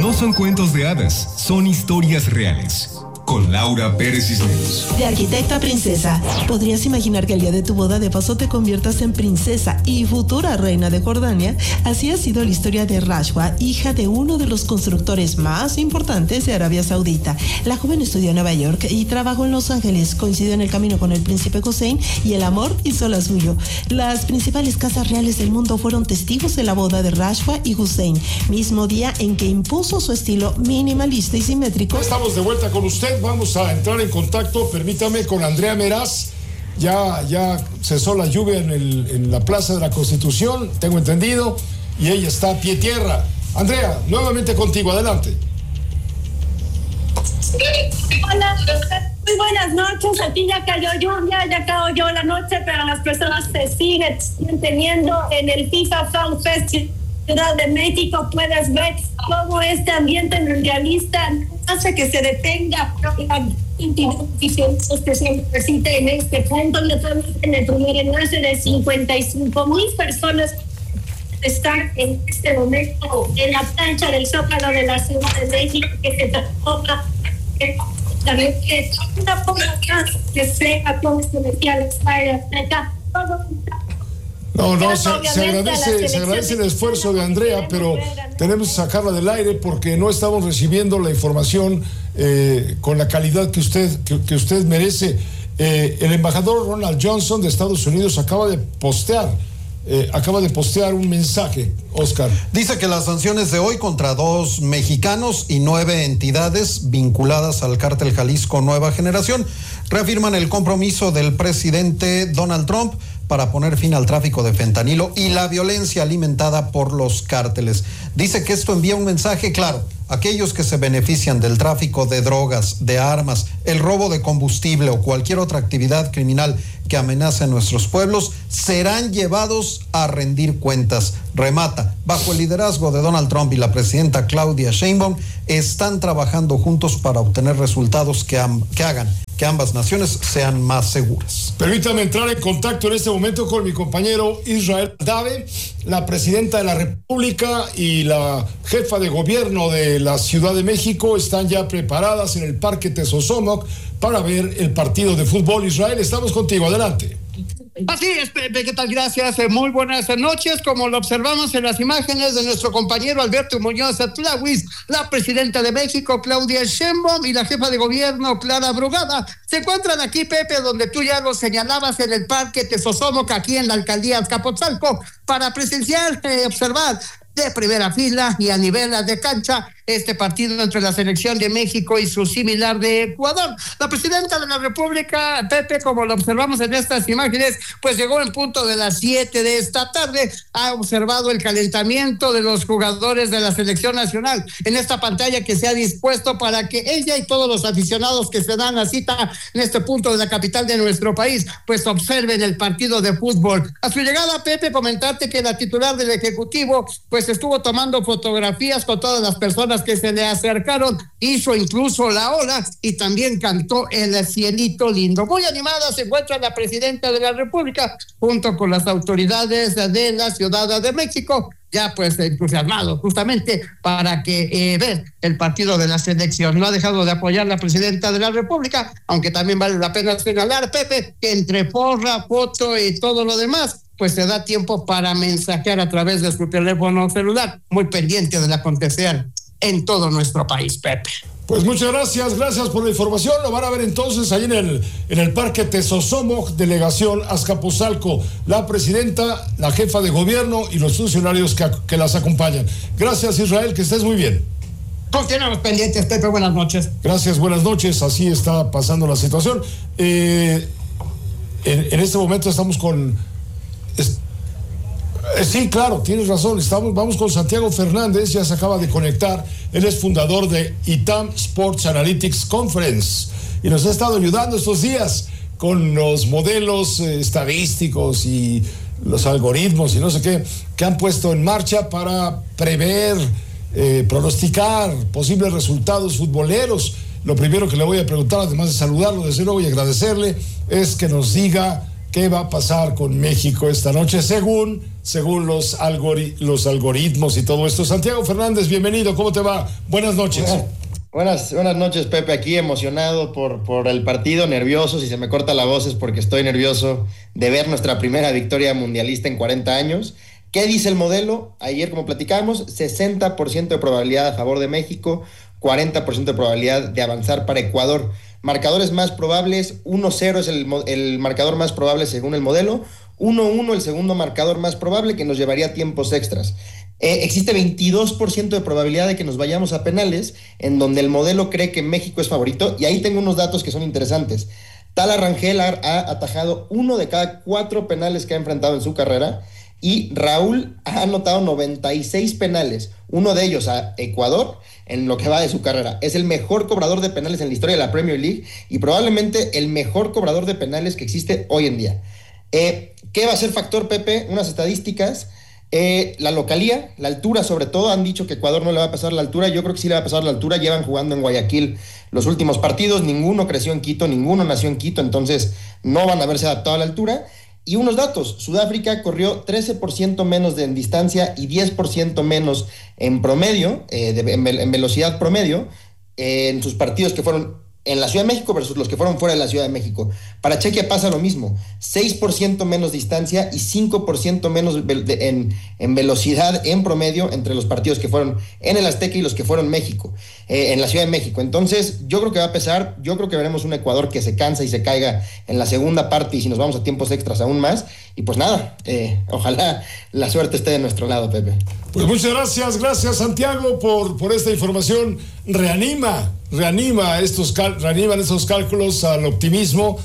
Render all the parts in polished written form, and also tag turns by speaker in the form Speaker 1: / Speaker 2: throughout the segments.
Speaker 1: No son cuentos de hadas, son historias reales. Con Laura Pérez Cisneros.
Speaker 2: De arquitecta a princesa. ¿Podrías imaginar que el día de tu boda de paso te conviertas en princesa y futura reina de Jordania? Así ha sido la historia de Rashwa, hija de uno de los constructores más importantes de Arabia Saudita. La joven estudió en Nueva York y trabajó en Los Ángeles. Coincidió en el camino con el príncipe Hussein y el amor hizo la suyo. Las principales casas reales del mundo fueron testigos de la boda de Rashwa y Hussein, mismo día en que impuso su estilo minimalista y simétrico.
Speaker 3: Estamos de vuelta con usted. Vamos a entrar en contacto, permítame, con Andrea Meraz. Ya cesó la lluvia en la Plaza de la Constitución, tengo entendido, y ella está a pie tierra. Andrea, nuevamente contigo, adelante.
Speaker 4: Hola, muy buenas noches. Aquí ya cayó lluvia, ya cayó la noche, pero las personas se siguen teniendo en el FIFA Fan Fest Ciudad de México. Puedes ver cómo este ambiente realista hace que se detenga la que se necesita en este punto. En el primer enlace de 55,000 personas están en este momento en la plancha del Zócalo de la Ciudad de México, que se transforma en una población que sea como se decía la España.
Speaker 3: No, se agradece el esfuerzo de Andrea, pero tenemos que sacarla del aire porque no estamos recibiendo la información con la calidad que usted merece. El embajador Ronald Johnson de Estados Unidos acaba de postear un mensaje, Oscar.
Speaker 5: Dice que las sanciones de hoy contra 2 mexicanos y 9 entidades vinculadas al cártel Jalisco Nueva Generación reafirman el compromiso del presidente Donald Trump para poner fin al tráfico de fentanilo y la violencia alimentada por los cárteles. Dice que esto envía un mensaje claro: aquellos que se benefician del tráfico de drogas, de armas, el robo de combustible o cualquier otra actividad criminal que amenace a nuestros pueblos serán llevados a rendir cuentas. Remata: bajo el liderazgo de Donald Trump y la presidenta Claudia Sheinbaum, están trabajando juntos para obtener resultados que hagan que ambas naciones sean más seguras.
Speaker 3: Permítame entrar en contacto en este momento con mi compañero Israel Dave. La presidenta de la República y la jefa de gobierno de la Ciudad de México están ya preparadas en el Parque Tesosomoc para ver el partido de fútbol. Israel, estamos contigo, adelante.
Speaker 6: Así es, Pepe, ¿qué tal? Gracias, muy buenas noches. Como lo observamos en las imágenes de nuestro compañero Alberto Muñoz Atlahuis, la presidenta de México, Claudia Sheinbaum, y la jefa de gobierno, Clara Brugada, se encuentran aquí, Pepe, donde tú ya lo señalabas, en el Parque Tesosomoc, aquí en la alcaldía Azcapotzalco, para presenciar, observar de primera fila y a nivel de cancha este partido entre la selección de México y su similar de Ecuador. La presidenta de la República, Pepe, como lo observamos en estas imágenes, pues llegó en punto de las 7 de esta tarde, ha observado el calentamiento de los jugadores de la selección nacional en esta pantalla que se ha dispuesto para que ella y todos los aficionados que se dan la cita en este punto de la capital de nuestro país, pues observen el partido de fútbol. A su llegada, Pepe, comentarte que la titular del Ejecutivo, pues estuvo tomando fotografías con todas las personas que se le acercaron, hizo incluso la ola y también cantó El Cielito Lindo. Muy animada se encuentra la presidenta de la República junto con las autoridades de la Ciudad de México, ya pues entusiasmado justamente para que ver el partido de la selección. No ha dejado de apoyar la presidenta de la República, aunque también vale la pena señalar, Pepe, que entre porra, foto y todo lo demás, pues se da tiempo para mensajear a través de su teléfono celular, muy pendiente del acontecer en todo nuestro país, Pepe.
Speaker 3: Pues muchas gracias por la información. Lo van a ver entonces ahí en el Parque Tesosomoc, delegación Azcapotzalco, la presidenta, la jefa de gobierno y los funcionarios que las acompañan. Gracias, Israel, que estés muy bien.
Speaker 6: Continuamos pendientes, Pepe, buenas noches.
Speaker 3: Gracias, buenas noches, así está pasando la situación. En este momento estamos con... Sí, claro, tienes razón. Vamos con Santiago Fernández, ya se acaba de conectar. Él es fundador de ITAM Sports Analytics Conference y nos ha estado ayudando estos días con los modelos estadísticos y los algoritmos y no sé qué que han puesto en marcha para prever, pronosticar posibles resultados futboleros. Lo primero que le voy a preguntar, además de saludarlo desde luego y agradecerle, es que nos diga qué va a pasar con México esta noche según los algoritmos y todo esto. Santiago Fernández, bienvenido, ¿cómo te va? Buenas noches.
Speaker 7: Buenas noches, Pepe, aquí emocionado por el partido, nervioso. Si se me corta la voz es porque estoy nervioso de ver nuestra primera victoria mundialista en 40 años. ¿Qué dice el modelo? Ayer, como platicamos, 60% de probabilidad a favor de México, 40% de probabilidad de avanzar para Ecuador. Marcadores más probables, 1-0 es el marcador más probable según el modelo, 1-1 el segundo marcador más probable, que nos llevaría tiempos extras. Existe 22% de probabilidad de que nos vayamos a penales, en donde el modelo cree que México es favorito, y ahí tengo unos datos que son interesantes. Tala Rangel ha atajado 1 de cada 4 penales que ha enfrentado en su carrera, y Raúl ha anotado 96 penales, uno de ellos a Ecuador, en lo que va de su carrera. Es el mejor cobrador de penales en la historia de la Premier League y probablemente el mejor cobrador de penales que existe hoy en día. ¿Qué va a ser factor, Pepe? Unas estadísticas. La localía, la altura sobre todo. Han dicho que Ecuador no le va a pasar la altura. Yo creo que sí le va a pasar la altura. Llevan jugando en Guayaquil los últimos partidos. Ninguno creció en Quito, ninguno nació en Quito, entonces no van a haberse adaptado a la altura. Y unos datos: Sudáfrica corrió 13% menos en distancia y 10% menos en promedio, en velocidad promedio, en sus partidos que fueron en la Ciudad de México versus los que fueron fuera de la Ciudad de México. Para Chequia pasa lo mismo: 6% menos distancia y 5% menos en velocidad en promedio entre los partidos que fueron en el Azteca y los que fueron en la Ciudad de México. Entonces, yo creo que va a pesar. Yo creo que veremos un Ecuador que se cansa y se caiga en la segunda parte, y si nos vamos a tiempos extras aún más. Y pues nada, ojalá la suerte esté de nuestro lado, Pepe.
Speaker 3: Pues muchas gracias Santiago por esta información. Reaniman estos cálculos al optimismo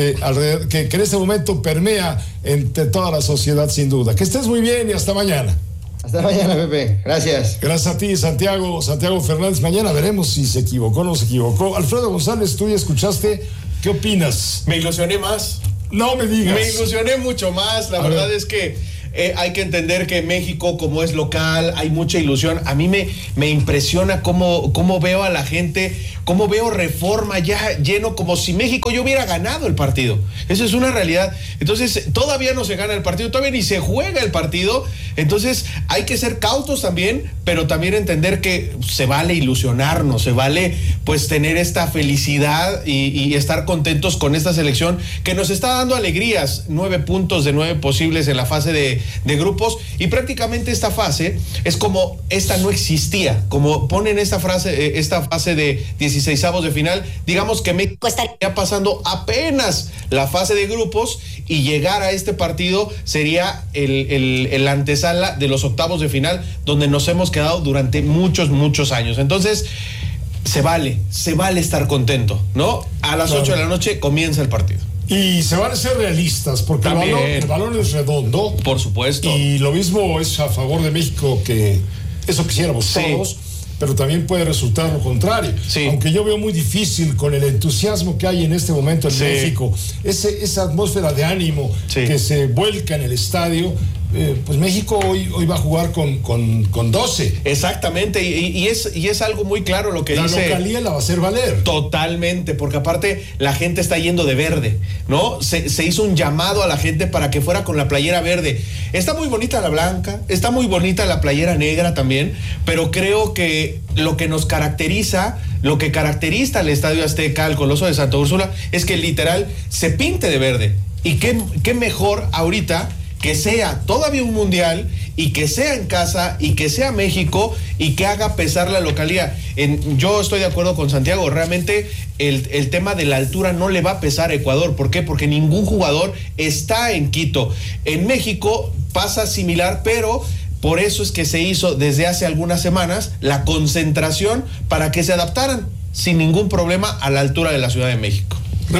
Speaker 3: que en este momento permea entre toda la sociedad, sin duda. Que estés muy bien y hasta mañana.
Speaker 7: Hasta mañana, Pepe. Gracias.
Speaker 3: Gracias a ti, Santiago Fernández. Mañana veremos si se equivocó o no se equivocó. Alfredo González, tú ya escuchaste. ¿Qué opinas?
Speaker 8: Me ilusioné más.
Speaker 3: No me digas.
Speaker 8: Me ilusioné mucho más. La verdad es que hay que entender que México, como es local, hay mucha ilusión. A mí me impresiona cómo veo a la gente, cómo veo Reforma ya lleno, como si México ya hubiera ganado el partido. Eso es una realidad. Entonces, todavía no se gana el partido, todavía ni se juega el partido. Entonces, hay que ser cautos también, pero también entender que se vale ilusionarnos, se vale pues tener esta felicidad y estar contentos con esta selección que nos está dando alegrías. 9 puntos de 9 posibles en la fase de grupos, y prácticamente esta fase es como esta no existía, como ponen esta fase de 16avos de final. Digamos que México estaría pasando apenas la fase de grupos, y llegar a este partido sería el antesala de los octavos de final, donde nos hemos quedado durante muchos años. Entonces se vale estar contento, ¿no? A las 8 de la noche comienza el partido.
Speaker 3: Y se van a ser realistas, porque el balón es redondo.
Speaker 8: Por supuesto.
Speaker 3: Y lo mismo es a favor de México, que eso quisiéramos todos, pero también puede resultar lo contrario. Sí. Aunque yo veo muy difícil, con el entusiasmo que hay en este momento en México, esa atmósfera de ánimo que se vuelca en el estadio. Pues México hoy va a jugar con 12.
Speaker 8: Exactamente, y es algo muy claro lo que dice.
Speaker 3: La localía la va a hacer valer.
Speaker 8: Totalmente, porque aparte la gente está yendo de verde, ¿no? Se hizo un llamado a la gente para que fuera con la playera verde. Está muy bonita la blanca, está muy bonita la playera negra también, pero creo que lo que nos caracteriza, lo que caracteriza al Estadio Azteca, al Coloso de Santa Úrsula, es que literal se pinte de verde. Y qué mejor ahorita que sea todavía un mundial, y que sea en casa, y que sea México, y que haga pesar la localidad. Yo estoy de acuerdo con Santiago, realmente el tema de la altura no le va a pesar a Ecuador. ¿Por qué? Porque ningún jugador está en Quito. En México pasa similar, pero por eso es que se hizo desde hace algunas semanas la concentración para que se adaptaran sin ningún problema a la altura de la Ciudad de México.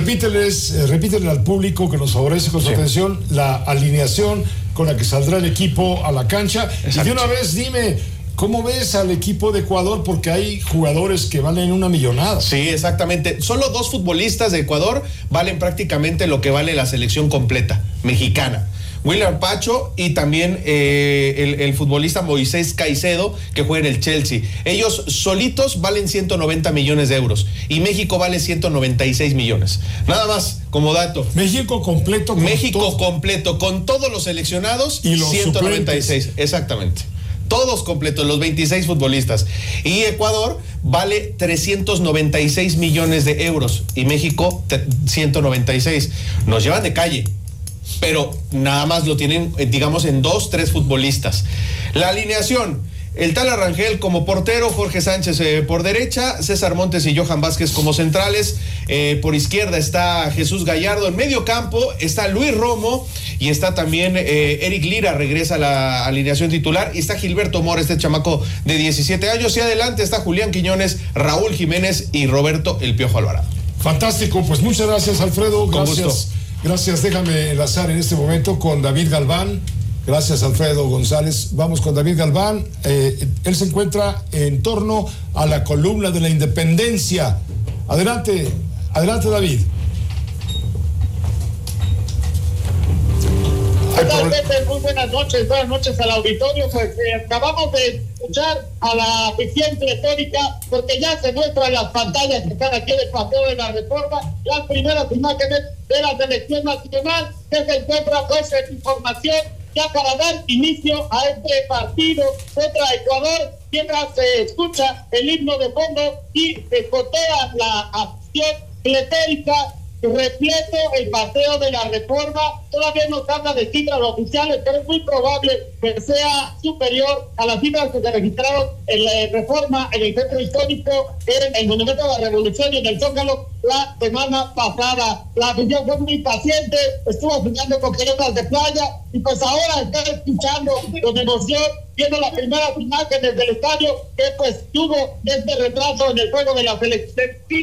Speaker 3: Repítele al público que nos favorece con su atención la alineación con la que saldrá el equipo a la cancha. Exacto. Y de una vez dime, ¿cómo ves al equipo de Ecuador? Porque hay jugadores que valen una millonada.
Speaker 8: Sí, exactamente. Solo 2 futbolistas de Ecuador valen prácticamente lo que vale la selección completa mexicana. William Pacho y también el futbolista Moisés Caicedo, que juega en el Chelsea. Ellos solitos valen 190 millones de euros y México vale 196 millones. Nada más, como dato.
Speaker 3: México completo.
Speaker 8: Completo, con todos los seleccionados,
Speaker 3: y los
Speaker 8: 196.
Speaker 3: suplentes.
Speaker 8: Exactamente. Todos completos, los 26 futbolistas. Y Ecuador vale 396 millones de euros y México 196. Nos llevan de calle, pero nada más lo tienen, digamos, en 2-3 futbolistas. La alineación: el Tala Rangel como portero, Jorge Sánchez por derecha, César Montes y Johan Vázquez como centrales. Por izquierda está Jesús Gallardo. En medio campo está Luis Romo y está también Eric Lira, regresa a la alineación titular. Y está Gilberto Mora, este chamaco de 17 años. Y adelante está Julián Quiñones, Raúl Jiménez y Roberto El Piojo Alvarado.
Speaker 3: Fantástico, pues muchas gracias, Alfredo.
Speaker 8: Con gusto.
Speaker 3: Gracias, déjame enlazar en este momento con David Galván. Gracias, Alfredo González. Vamos con David Galván. Él se encuentra en torno a la columna de la independencia. Adelante, David.
Speaker 9: Muy buenas noches al auditorio. Pues acabamos de escuchar a la afición pletórica, porque ya se muestran las pantallas que están aquí del Paseo de la Reforma, las primeras imágenes de la selección nacional que se encuentra pues en información ya para dar inicio a este partido contra Ecuador, mientras se escucha el himno de fondo y se cotea la afición pletórica. Repleto el Paseo de la Reforma. Todavía no se habla de cifras oficiales, pero es muy probable que sea superior a las cifras que se registraron en la Reforma, en el centro histórico, en el Monumento de la Revolución y en el Zócalo la semana pasada. La afición fue muy paciente, estuvo jugando con pelotas de playa y pues ahora está escuchando con emoción, viendo las primeras imágenes del estadio que pues tuvo este retraso en el juego de la selección.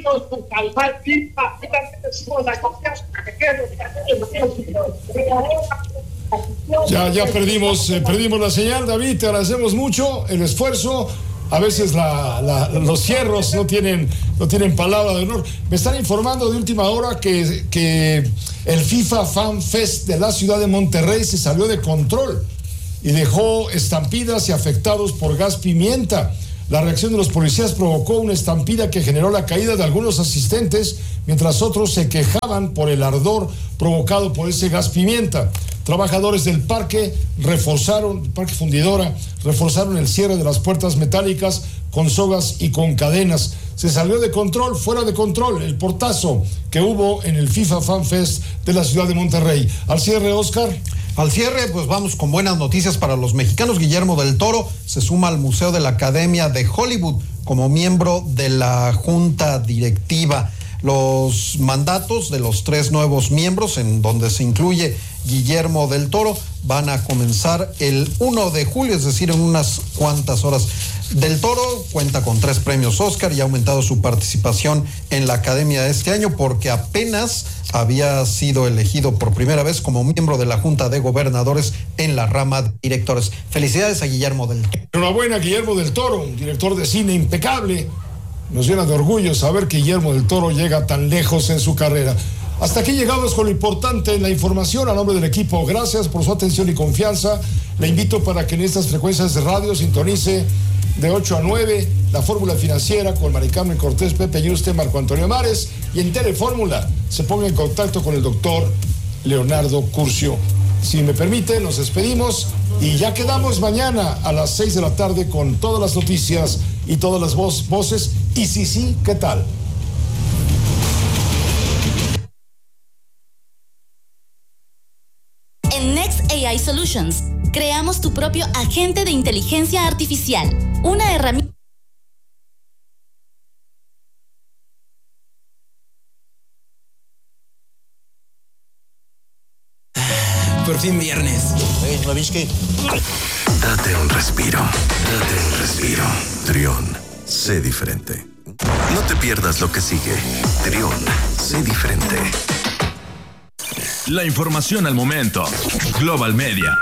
Speaker 3: Ya perdimos la señal, David. Te agradecemos mucho el esfuerzo. A veces los fierros no tienen palabra de honor. Me están informando de última hora que el FIFA Fan Fest de la ciudad de Monterrey se salió de control y dejó estampidas y afectados por gas pimienta. La reacción de los policías provocó una estampida que generó la caída de algunos asistentes, mientras otros se quejaban por el ardor provocado por ese gas pimienta. Trabajadores del parque fundidora, reforzaron el cierre de las puertas metálicas con sogas y con cadenas. Se salió de control, fuera de control, el portazo que hubo en el FIFA Fan Fest de la ciudad de Monterrey. Al cierre, Oscar.
Speaker 5: Al cierre, pues vamos con buenas noticias para los mexicanos. Guillermo del Toro se suma al Museo de la Academia de Hollywood como miembro de la junta directiva. Los mandatos de los 3 nuevos miembros, en donde se incluye Guillermo del Toro, van a comenzar el 1 de julio, es decir, en unas cuantas horas. Del Toro cuenta con 3 premios Oscar y ha aumentado su participación en la academia este año porque apenas había sido elegido por primera vez como miembro de la Junta de Gobernadores en la rama de directores. Felicidades a Guillermo del Toro.
Speaker 3: Enhorabuena, Guillermo del Toro, un director de cine impecable. Nos llena de orgullo saber que Guillermo del Toro llega tan lejos en su carrera. Hasta aquí llegamos con lo importante en la información. A nombre del equipo, gracias por su atención y confianza. Le invito para que en estas frecuencias de radio sintonice de 8 a 9 la Fórmula Financiera con Mari Carmen Cortés, Pepe Yuste, Marco Antonio Mares, y en Telefórmula se ponga en contacto con el doctor Leonardo Curcio. Si me permite, nos despedimos y ya quedamos mañana a las 6 de la tarde con todas las noticias y todas las voces. Y sí, ¿qué tal?
Speaker 10: En Next AI Solutions, creamos tu propio agente de inteligencia artificial, una herramienta.
Speaker 11: Por fin viernes.
Speaker 12: ¿No ves que?
Speaker 13: Date un respiro. Trión, sé diferente. No te pierdas lo que sigue. Trión, sé diferente.
Speaker 1: La información al momento. Global Media.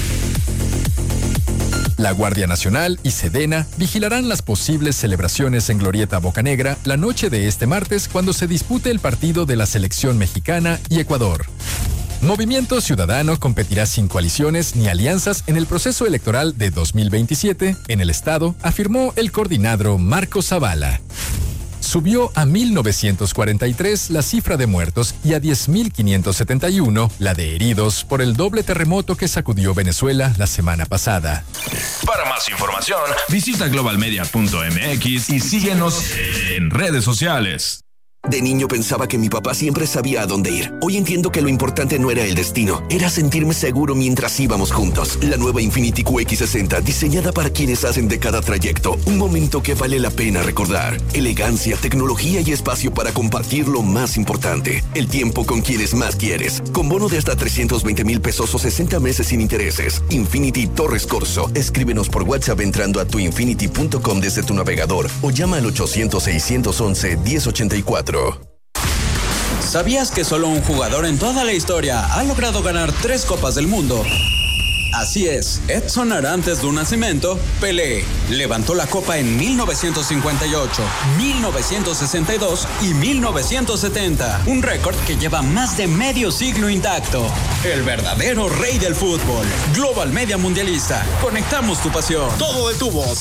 Speaker 14: La Guardia Nacional y Sedena vigilarán las posibles celebraciones en Glorieta Bocanegra la noche de este martes cuando se dispute el partido de la selección mexicana y Ecuador. Movimiento Ciudadano competirá sin coaliciones ni alianzas en el proceso electoral de 2027 en el Estado, afirmó el coordinador Marco Zavala. Subió a 1,943 la cifra de muertos y a 10,571 la de heridos por el doble terremoto que sacudió Venezuela la semana pasada.
Speaker 12: Para más información, visita globalmedia.mx y síguenos en redes sociales.
Speaker 15: De niño pensaba que mi papá siempre sabía a dónde ir. Hoy entiendo que lo importante no era el destino, era sentirme seguro mientras íbamos juntos. La nueva Infiniti QX60, diseñada para quienes hacen de cada trayecto un momento que vale la pena recordar. Elegancia, tecnología y espacio para compartir lo más importante, el tiempo con quienes más quieres. Con bono de hasta 320,000 pesos o 60 meses sin intereses. Infiniti Torres Corso. Escríbenos por WhatsApp entrando a tuinfinity.com desde tu navegador o llama al 800-611-1084.
Speaker 16: ¿Sabías que solo un jugador en toda la historia ha logrado ganar 3 Copas del Mundo? Así es, Edson Arantes do Nascimento, Pelé, levantó la copa en 1958, 1962 y 1970, un récord que lleva más de medio siglo intacto. El verdadero rey del fútbol. Global Media Mundialista. Conectamos tu pasión.
Speaker 17: Todo de tubos.